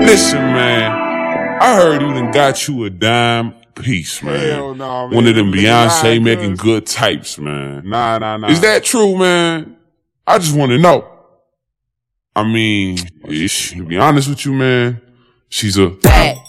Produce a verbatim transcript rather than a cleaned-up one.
Listen, man, I heard you done got you a dime piece, man. Hell nah, man. One of them Beyonce Nah, making cuz. good types, man. Nah, nah, nah. Is that true, man? I just want to know. I mean, ish, to be honest with you, man, she's a bad